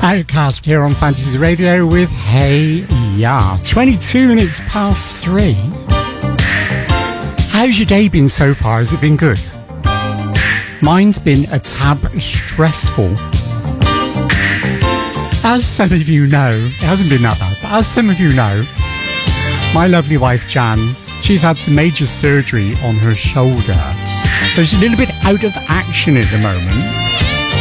Outcast here on Fantasy Radio with Hey Ya. 22 minutes past 3. How's your day been so far? Has it been good? Mine's been a tad stressful. As some of you know, it hasn't been that bad, but as some of you know, my lovely wife Jan, she's had some major surgery on her shoulder. So she's a little bit out of action at the moment.